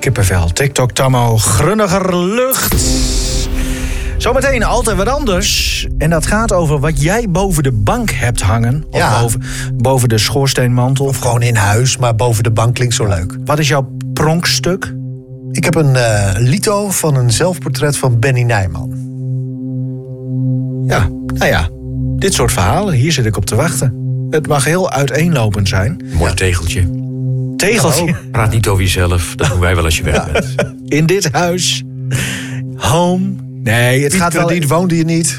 Kippenvel, TikTok, Tammo, grunniger lucht. Zometeen altijd wat anders. En dat gaat over wat jij boven de bank hebt hangen. Of boven de schoorsteenmantel. Of gewoon in huis, maar boven de bank klinkt zo leuk. Wat is jouw pronkstuk? Ik heb een lito van een zelfportret van Benny Nijman. Ja, nou ja. Dit soort verhalen, hier zit ik op te wachten. Het mag heel uiteenlopend zijn. Mooi tegeltje. Tegeltje? Oh, praat niet over jezelf, dat doen wij wel als je weg bent. In dit huis. Home. Nee, het gaat wel... Niet woonde je niet.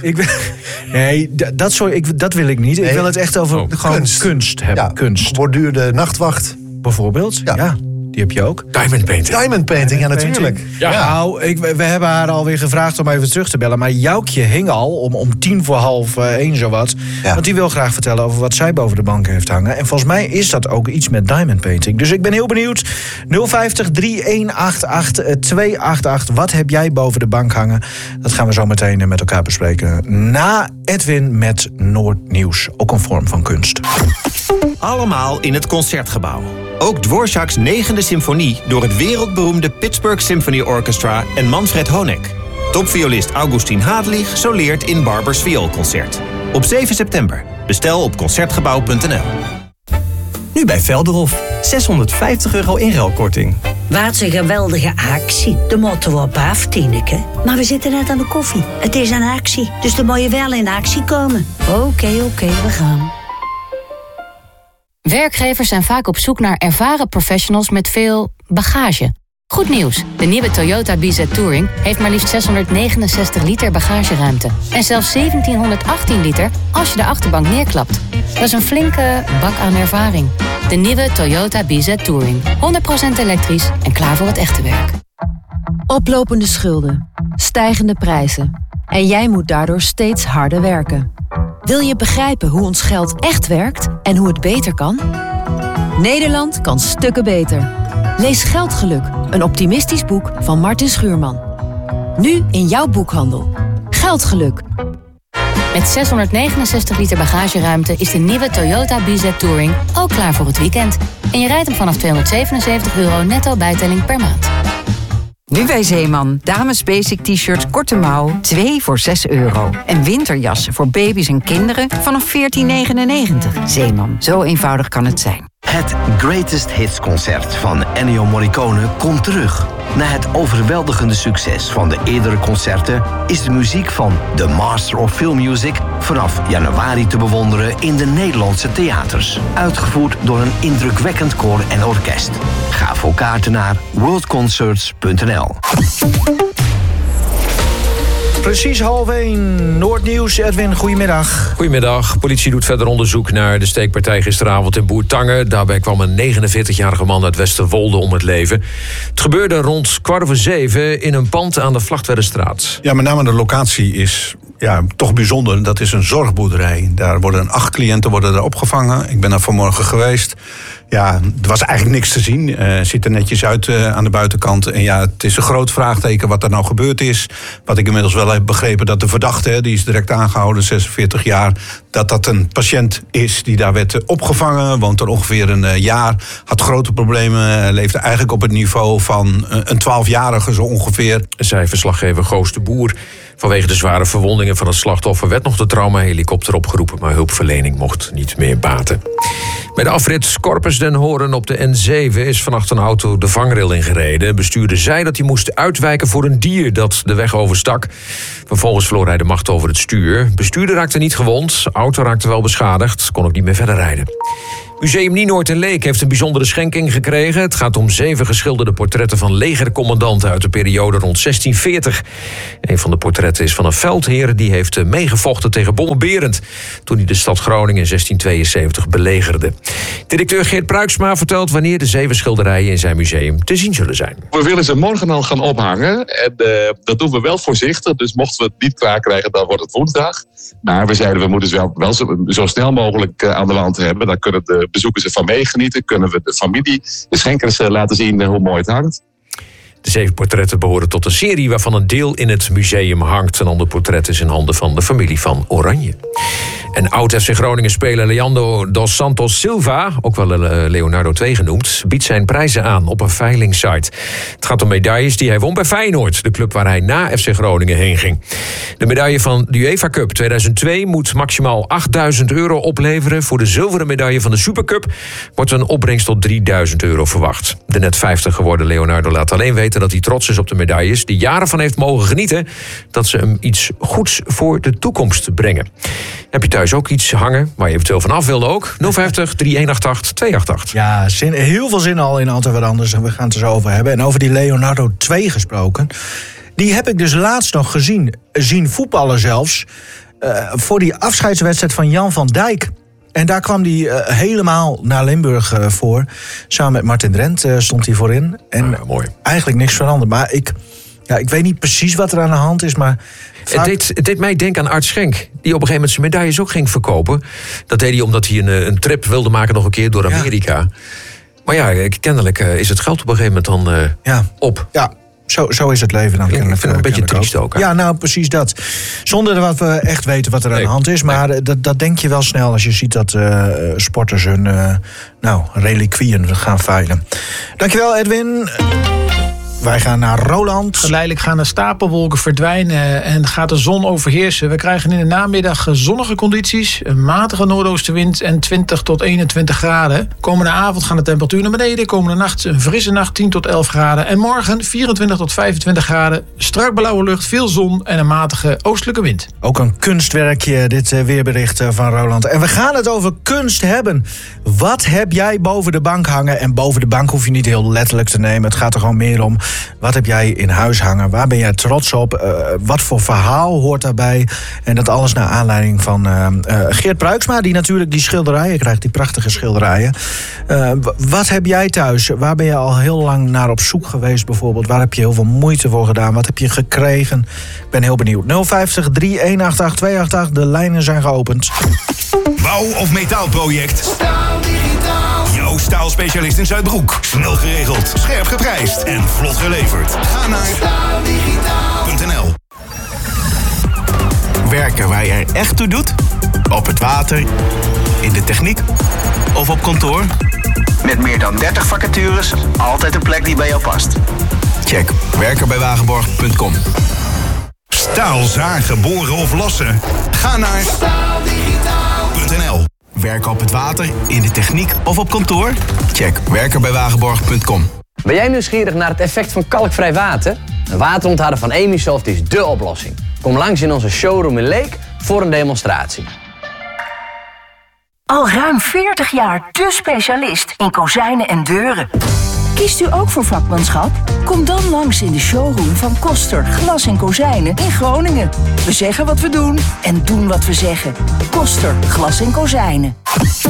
Dat wil ik niet. Nee. Ik wil het echt over gewoon kunst hebben. Ja, kunst. Geborduurde nachtwacht. Bijvoorbeeld, ja. Die heb je ook. Diamond painting, ja natuurlijk. Ja. Nou, we hebben haar alweer gevraagd om even terug te bellen. Maar Joukje hing al om 1:45 zowat. Ja. Want die wil graag vertellen over wat zij boven de bank heeft hangen. En volgens mij is dat ook iets met diamond painting. Dus ik ben heel benieuwd. 050 3188 288. Wat heb jij boven de bank hangen? Dat gaan we zo meteen met elkaar bespreken. Na Edwin met Noordnieuws. Ook een vorm van kunst. Allemaal in het Concertgebouw. Ook Dvorak's 9e symfonie door het wereldberoemde Pittsburgh Symphony Orchestra en Manfred Honeck. Topviolist Augustin Hadelig soleert in Barbers Vioolconcert. Op 7 september. Bestel op concertgebouw.nl. Nu bij Velderhof. €650 inruilkorting. Wat een geweldige actie. De moeten we op af, Tineke. Maar we zitten net aan de koffie. Het is een actie, dus dan moet je wel in actie komen. Oké, we gaan. Werkgevers zijn vaak op zoek naar ervaren professionals met veel bagage. Goed nieuws, de nieuwe Toyota BZ Touring heeft maar liefst 669 liter bagageruimte. En zelfs 1718 liter als je de achterbank neerklapt. Dat is een flinke bak aan ervaring. De nieuwe Toyota BZ Touring. 100% elektrisch en klaar voor het echte werk. Oplopende schulden, stijgende prijzen. En jij moet daardoor steeds harder werken. Wil je begrijpen hoe ons geld echt werkt en hoe het beter kan? Nederland kan stukken beter. Lees Geldgeluk, een optimistisch boek van Martin Schuurman. Nu in jouw boekhandel. Geldgeluk. Met 669 liter bagageruimte is de nieuwe Toyota BZ Touring ook klaar voor het weekend. En je rijdt hem vanaf €277 netto bijtelling per maand. Nu bij Zeeman. Dames basic t-shirts korte mouw, 2 voor €6. En winterjassen voor baby's en kinderen vanaf €14,99. Zeeman, zo eenvoudig kan het zijn. Het Greatest Hits concert van Ennio Morricone komt terug. Na het overweldigende succes van de eerdere concerten is de muziek van The Master of Film Music vanaf januari te bewonderen in de Nederlandse theaters. Uitgevoerd door een indrukwekkend koor en orkest. Ga voor kaarten naar worldconcerts.nl. Precies 12:30. Noordnieuws, Edwin, goedemiddag. Goedemiddag. Politie doet verder onderzoek naar de steekpartij gisteravond in Bourtange. Daarbij kwam een 49-jarige man uit Westerwolde om het leven. Het gebeurde rond 6:15 in een pand aan de Vlagtwerdestraat. Ja, met name de locatie is toch bijzonder. Dat is een zorgboerderij. Daar worden 8 cliënten er opgevangen. Ik ben daar vanmorgen geweest. Ja, er was eigenlijk niks te zien. Ziet er netjes uit aan de buitenkant. En ja, het is een groot vraagteken wat er nou gebeurd is. Wat ik inmiddels wel heb begrepen, dat de verdachte, die is direct aangehouden, 46 jaar... dat een patiënt is die daar werd opgevangen. Woont er ongeveer een jaar. Had grote problemen. Leefde eigenlijk op het niveau van een 12-jarige zo ongeveer. Zei verslaggever Goos de Boer. Vanwege de zware verwondingen van het slachtoffer werd nog de traumahelikopter opgeroepen, maar hulpverlening mocht niet meer baten. Bij de afrit Corpus Den Hoorn op de N7 is vannacht een auto de vangrail ingereden. De bestuurder zei dat hij moest uitwijken voor een dier dat de weg overstak. Vervolgens verloor hij de macht over het stuur. Bestuurder raakte niet gewond, auto raakte wel beschadigd, kon ook niet meer verder rijden. Museum Nienoord en Leek heeft een bijzondere schenking gekregen. Het gaat om 7 geschilderde portretten van legercommandanten uit de periode rond 1640. Een van de portretten is van een veldheer die heeft meegevochten tegen Bommel Berend toen hij de stad Groningen in 1672 belegerde. Directeur Geert Pruiksma vertelt wanneer de 7 schilderijen in zijn museum te zien zullen zijn. We willen ze morgen al gaan ophangen. En dat doen we wel voorzichtig. Dus mochten we het niet klaar krijgen, dan wordt het woensdag. Maar we zeiden, we moeten ze wel zo snel mogelijk aan de wand hebben. Dan kunnen de bezoekers ervan meegenieten. Kunnen we de familie, de schenkers laten zien hoe mooi het hangt. De 7 portretten behoren tot een serie waarvan een deel in het museum hangt. Een ander portret is in handen van de familie van Oranje. En oud-FC Groningen-speler Leandro dos Santos Silva, ook wel Leonardo 2 genoemd, biedt zijn prijzen aan op een veilingsite. Het gaat om medailles die hij won bij Feyenoord, de club waar hij na FC Groningen heen ging. De medaille van de UEFA Cup 2002 moet maximaal €8.000 opleveren. Voor de zilveren medaille van de Supercup wordt een opbrengst tot €3.000 verwacht. De net 50 geworden Leonardo laat alleen weten dat hij trots is op de medailles, die jaren van heeft mogen genieten, dat ze hem iets goeds voor de toekomst brengen. Heb je thuis ook iets hangen waar je eventueel vanaf wilde ook? 050 3188 288. Ja, heel veel zin al in Altijd Wat Anders. En we gaan het er zo over hebben. En over die Leonardo 2 gesproken. Die heb ik dus laatst nog zien voetballen zelfs. Voor die afscheidswedstrijd van Jan van Dijk. En daar kwam hij helemaal naar Limburg voor. Samen met Martin Drent stond hij voorin. En mooi. Eigenlijk niks veranderd. Maar ik weet niet precies wat er aan de hand is, maar... Het deed mij denken aan Art Schenk, die op een gegeven moment zijn medailles ook ging verkopen. Dat deed hij omdat hij een trip wilde maken nog een keer door Amerika. Ja. Maar ja, kennelijk is het geld op een gegeven moment dan op. Ja. Zo is het leven dan. Ik vind het een beetje triest ook. Ja, nou precies dat. Zonder dat we echt weten wat er aan de hand is. Maar dat denk je wel snel als je ziet dat sporters hun reliquieën gaan veilen. Dankjewel Edwin. Wij gaan naar Roland. Geleidelijk gaan de stapelwolken verdwijnen en gaat de zon overheersen. We krijgen in de namiddag zonnige condities, een matige noordoostenwind en 20 tot 21 graden. Komende avond gaan de temperaturen naar beneden. Komende nacht een frisse nacht, 10 tot 11 graden. En morgen 24 tot 25 graden. Strak blauwe lucht, veel zon en een matige oostelijke wind. Ook een kunstwerkje, dit weerbericht van Roland. En we gaan het over kunst hebben. Wat heb jij boven de bank hangen? En boven de bank hoef je niet heel letterlijk te nemen. Het gaat er gewoon meer om. Wat heb jij in huis hangen? Waar ben jij trots op? Wat voor verhaal hoort daarbij? En dat alles naar aanleiding van Geert Pruiksma, die natuurlijk die schilderijen krijgt, die prachtige schilderijen. Wat heb jij thuis? Waar ben je al heel lang naar op zoek geweest bijvoorbeeld? Waar heb je heel veel moeite voor gedaan? Wat heb je gekregen? Ik ben heel benieuwd. 050 3188 288. De lijnen zijn geopend. Bouw- of metaalproject? Staal Digitaal. Jouw staalspecialist in Zuidbroek. Snel geregeld, scherp geprijsd en vlot geleverd. Ga naar staaldigitaal.nl. Werken waar je er echt toe doet? Op het water, in de techniek of op kantoor? Met meer dan 30 vacatures, altijd een plek die bij jou past. Check werkenbijwagenborg.com. Staal zagen, boren of lossen? Ga naar staaldigitaal.nl. Werken op het water, in de techniek of op kantoor? Check werkenbijwagenborg.com. Ben jij nieuwsgierig naar het effect van kalkvrij water? Een waterontharder van Emisoft is dé oplossing. Kom langs in onze showroom in Leek voor een demonstratie. Al ruim 40 jaar de specialist in kozijnen en deuren. Kiest u ook voor vakmanschap? Kom dan langs in de showroom van Koster Glas en Kozijnen in Groningen. We zeggen wat we doen en doen wat we zeggen. Koster Glas en Kozijnen.